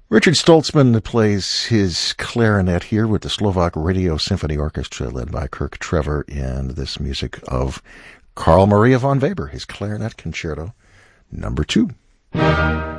Richard Stoltzman plays his clarinet here with the Slovak Radio Symphony Orchestra led by Kirk Trevor, and this music of Carl Maria von Weber, his Clarinet Concerto number 2.